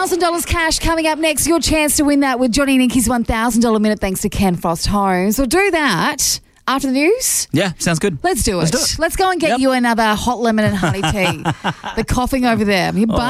$1,000 cash coming up next. Your chance to win that with Johnny Ninky's $1,000 minute thanks to Ken Frost Homes. We'll do that after the news. Yeah, sounds good. Let's do it. Let's go and get you another hot lemon and honey tea. The coughing over there.